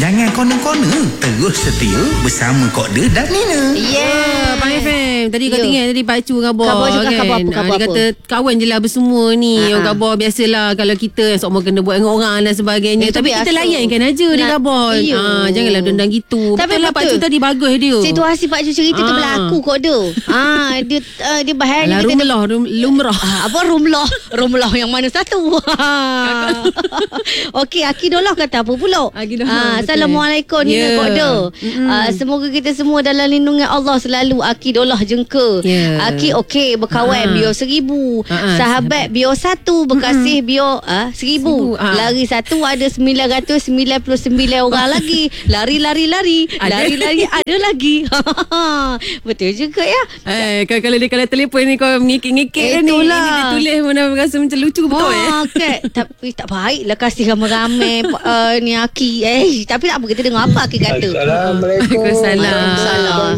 Jangan kona-kona, terus setia bersama Kak De dan Nina. Pak FM. Tadi kau tinggal tadi Pak Cu khabar juga, kan. khabar Dia kata kawan je lah bersemua ni. Orang khabar biasalah kalau kita sok mau kena buat dengan orang dan sebagainya. Tapi kita layankan aja dia khabar. Janganlah dendam gitu. Tapi betul lah Pak Cu tadi bagus dia. Situasi Pak Cu cerita tu berlaku Kak De. Dia bahaya. Lumrah. Apa rumlah yang mana satu? Okey, Akidolah kata apa pula? Assalamualaikum Nina Kak De. Semoga kita semua dalam lindungan Allah selalu. Akidolah jengka. Aki okey berkawan biar 1,000. Sahabat biar 1. Berkasih biar 1,000. Lari 1 ada 999 orang lagi. Lari ada lagi. Betul juga ya. Kalau dia kalau telefon ni kau ngikit-ngikit ni. Dia tulis mana rasa macam lucu betul Tapi tak baiklah kasih ramai-ramai ni Aki. Tapi tak apa, kita dengar apa Aki kata. Assalamualaikum. Waalaikumsalam.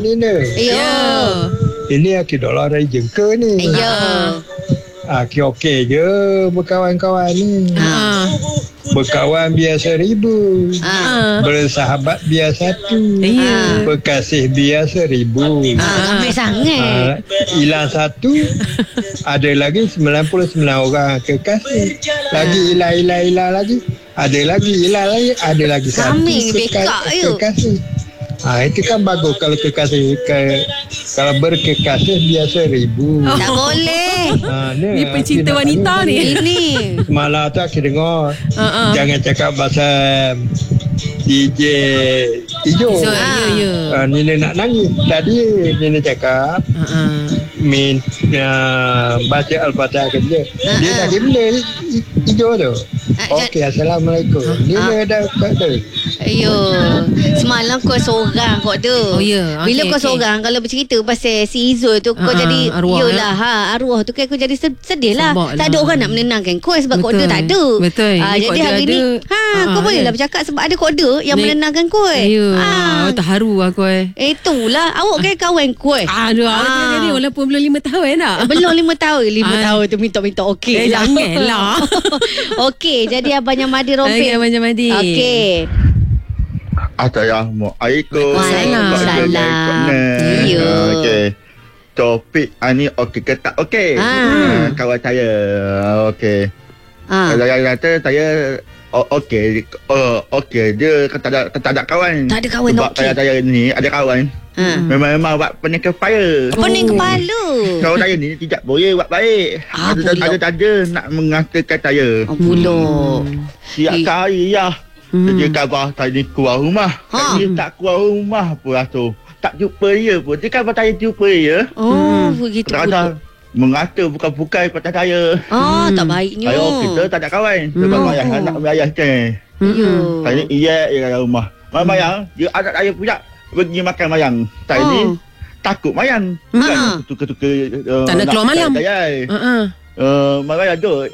Ini Aki Dolar dari Jengka ni. Aki okey je berkawan-kawan ni. Berkawan biar 1,000. Bersahabat biar 1. Berkasih biar 1,000. Ramai sangat. Hilang 1. Ada lagi 99 orang kekasih. Lagi hilang lagi. Ada lagi hilang lagi. Ada lagi 1 kekasih. Itu kan bagus kalau kekasih kalau berkekasih biasa 1,000. Tak boleh. Ni pencinta wanita ni. Ini semalam tu aku dengar jangan cakap pasal DJ Ijo. Nina nak nangis. Tadi Nina cakap baca Al-Fatihah ke dia. Dia dah benda Ijo tu. Okey, Assalamualaikum. Nina dah kata. Semalam kau seorang Kak De. Bila kau seorang kalau bercerita pasal si Izul tu kau jadi arwah tu kan kau jadi sedih lah. Tak ada orang nak menenangkan kau sebab Kak De tak ada. Betul. Jadi hari ni kau boleh lah bercakap sebab ada Kak De yang menenangkan kau. Terharu aku Itulah awak kan kawan kau. Jadi walaupun belum 5 tahun tak? Belum 5 tahum. 5 tahun tu minta okey. Janganlah. Okey, jadi Abang Madi Rompit. Abang Madi. Okey. Assalamualaikum. Waalaikumsalam. Okey. Topik ni okey ke tak okey? Kawan saya okey. Kalau yang kata saya okey. Okey, dia tak ada kawan. Tak ada kawan. Sebab saya ni ada kawan. Memang buat pening kepala. Pening kepala. Kalau saya ni tidak boleh buat baik. Ada nak mengatakan saya. Siap kali ya. Dia khabar tadi keluar rumah. Dia tak keluar rumah pun rasa. Tak jumpa dia pun. Dia khabar tadi jumpa dia. Begitu. Mengata bukan-bukan pada saya. Tak baiknya. Kita tak ada kawan. Sebab ayah anak ayah ceng. Tadi iya dalam rumah. Mayang, dia anak saya pula pergi makan mayang. Tadi takut mayang. Tukar-tukar. Tak nak keluar malam. Mayang tu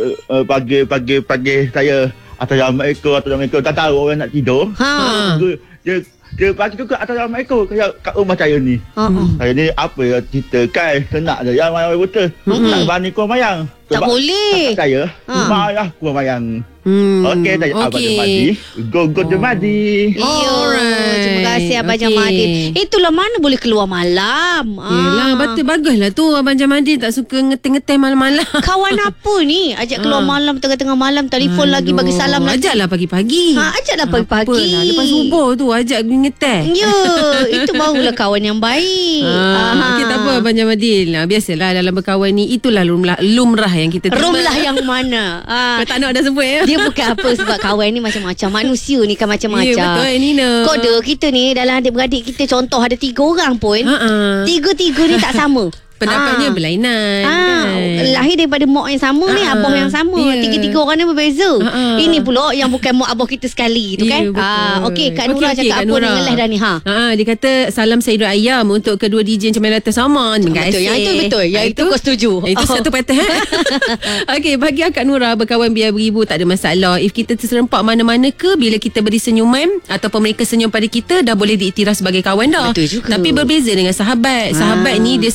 pagi saya Assalamualaikum tak tahu orang nak tidur. Dia pagi tu ke Assalamualaikum kat rumah saya ni. Saya ni apa ya cerita kan senak je yang mayang betul. Tak berani keluar mayang. Tak boleh. Saya marah keluar mayang. Okey, dah Abang Jamadi. Go Jamadi. Terima kasih Abang Jamadi. Itulah mana boleh keluar malam. Yelah, betul baguslah tu Abang Jamadi tak suka ngeteh-ngeteh malam-malam. Kawan apa ni? Ajak keluar malam tengah-tengah malam, telefon lagi bagi salam lagi. Ajaklah pagi-pagi. Ajaklah pagi-pagi. Lepas subuh tu ajak ngeteh. Itu barulah kawan yang baik. Okey, tak apa Abang Jamadi. Biasalah dalam berkawan ni itulah lumrah yang kita terima. Rumlah yang mana? Kau tak nak dah sebut ya? Dia bukan apa sebab kawan ni macam-macam. Manusia ni kan macam-macam. Ya betul Nina. Kode kita ni dalam adik-beradik kita contoh ada 3 orang pun. Tiga-tiga ni tak sama. Pendapatnya berlainan kan? Lahir daripada mak yang sama ni, abah yang sama. Tiga-tiga orang ni berbeza. Ini pula yang bukan mak abah kita sekali tu kan. Okey, Kak Nura cakap apa dengan Les dah ni. Dia kata salam Saidul Ayam untuk kedua DJ Cemil Atas Saman. Terima kasih. Yang itu betul. Yang itu kau setuju. Itu satu patah. Okey, bagi Kak Nura berkawan biar beribu tak ada masalah. If kita terserempak mana-mana ke, bila kita beri senyuman ataupun mereka senyum pada kita, dah boleh diiktiraf sebagai kawan dah. Betul juga. Tapi berbeza dengan sahabat. Sahabat ni dia sanggup share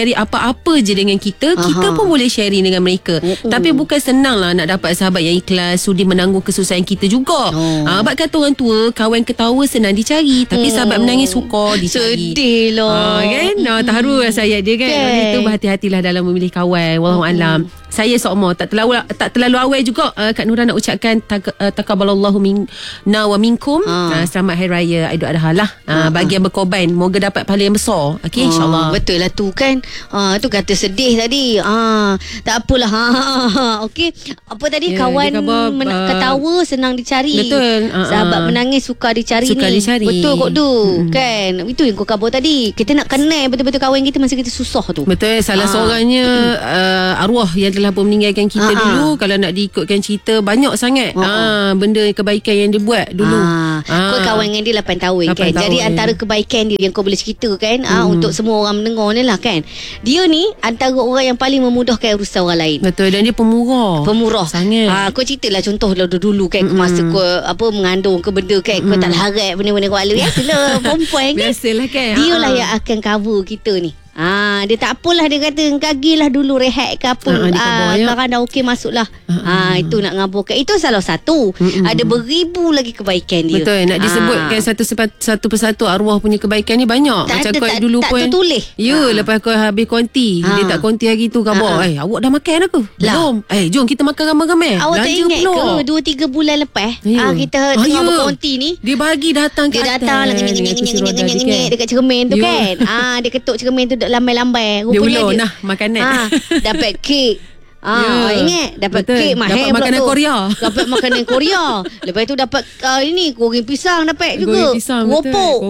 share apa-apa je dengan kita, kita pun boleh sharing dengan mereka. Tapi bukan senang lah nak dapat sahabat yang ikhlas, sudi menanggung kesusahan kita juga. Sebab kata orang tua, kawan ketawa senang dicari, tapi sahabat menangis sukar dicari. Sedih lah. Kan? Terharu lah saya dia kan. Oleh itu berhati-hatilah dalam memilih kawan. Wallahualam. Saya sokmo tak terlalu awal juga. Kak Nura nak ucapkan taqabbalallahu minna wa minkum. Selamat Hari Raya Aidil Adha lah. Bagi yang berkorban, moga dapat pahala yang besar. Okey, insyaAllah. Betul lah tu kan. Tu kata sedih tadi. Tak apalah. Okey. Apa tadi? Kawan ketawa senang dicari. Betul. Sahabat menangis suka dicari. Betul kok tu. Kan. Itu yang kau khabar tadi. Kita nak kenal betul-betul kawan kita masa kita susah tu. Betul. Salah seorangnya arwah yang telah pun meninggalkan kita dulu. Kalau nak diikutkan cerita, banyak sangat benda kebaikan yang dia buat dulu. Kau kawan dengan dia 8 tahun kan. Jadi antara kebaikan dia yang kau boleh cerita kan, untuk semua orang mendengar ni lah kan, dia ni antara orang yang paling memudahkan urusan orang lain. Betul. Dan dia pemurah sangat. Kau ceritalah contoh dulu kan, masa kau mengandung ke benda kan, kau tak harap benda-benda kepala. Biasalah perempuan kan. Biasalah kan. Dia lah yang akan cover kita ni. Dia tak apalah, dia kata kagilah dulu rehat ke apa. Sekarang dah okey masuklah. Itu nak ngaburkan. Itu salah satu. Ada beribu lagi kebaikan dia. Betul. Nak disebutkan satu persatu arwah punya kebaikan ni banyak. Tak macam ada, kau tak, dulu tak pun tertulis. lepas kau habis konti, dia tak konti hari tu khabar. Awak dah makan aku? Belum. Jom kita makan ramai-ramai. Awak tak ingat ke 2-3 bulan lepas kita tengah berkonti ni, dia bagi datang ke atas. Dia datang lagi nyenyek dekat cermin tu kan. Dia ketuk cermin tu lambai-lambai. Dia ulur nah makanan. Dapat kek. Ingat dapat kek mahal, dapat makanan Korea. Dapat makanan Korea. Lepas tu dapat ini goreng pisang dapat juga. Keropok.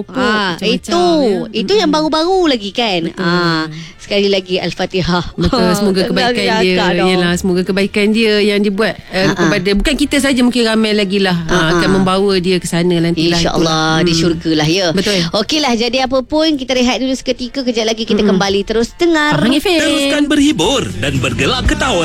Itu yang baru-baru lagi kan. Sekali lagi Al-Fatihah. Betul. Semoga kebaikan dia. Yalah, semoga kebaikan dia yang dibuat kepada bukan kita saja, mungkin ramai lagi lah akan membawa dia ke sana nantilah. InsyaAllah di syurga lah ya. Betul. Okeylah, jadi apa pun kita rehat dulu seketika. Kejap lagi kita kembali terus dengar. Teruskan berhibur dan bergelak ketawa